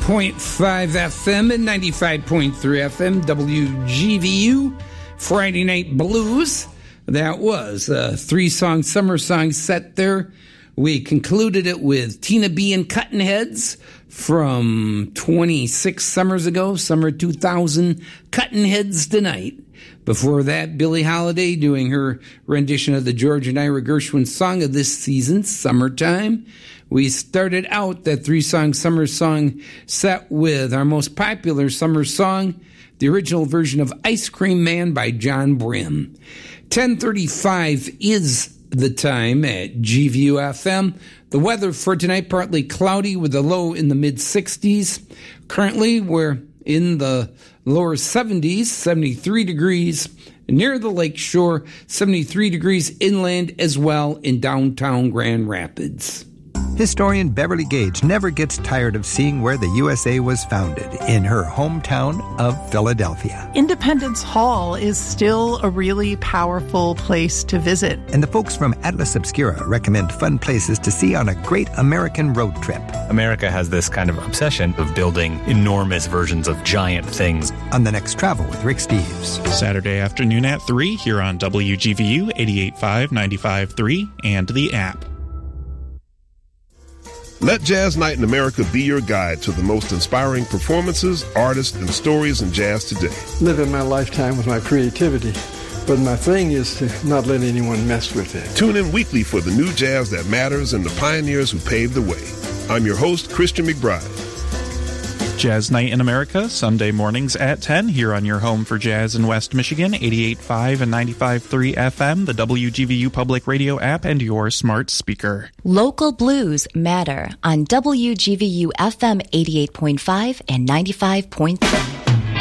FM and 95.3 FM, WGVU, Friday Night Blues. That was a 3-song summer song set there. We concluded it with Tina B and Cuttin' Heads from 26 summers ago, summer 2000, Cuttin' Heads Tonight. Before that, Billie Holiday doing her rendition of the George and Ira Gershwin song of this season, Summertime. We started out that 3-song summer song set with our most popular summer song, the original version of Ice Cream Man by John Brim. 10:35 is the time at GVU FM. The weather for tonight, partly cloudy with a low in the mid-60s. Currently, we're in the lower 70s, 73 degrees near the lake shore, 73 degrees inland as well in downtown Grand Rapids. Historian Beverly Gage never gets tired of seeing where the USA was founded, in her hometown of Philadelphia. Independence Hall is still a really powerful place to visit. And the folks from Atlas Obscura recommend fun places to see on a great American road trip. America has this kind of obsession of building enormous versions of giant things. On the next Travel with Rick Steves. Saturday afternoon at 3 here on WGVU 88.5, 95.3, and the app. Let Jazz Night in America be your guide to the most inspiring performances, artists, and stories in jazz today. Living my lifetime with my creativity, but my thing is to not let anyone mess with it. Tune in weekly for the new jazz that matters and the pioneers who paved the way. I'm your host, Christian McBride. Jazz Night in America, Sunday mornings at 10 here on your home for jazz in West Michigan, 88.5 and 95.3 FM, the WGVU Public Radio app, and your smart speaker. Local blues matter on WGVU FM 88.5 and 95.3.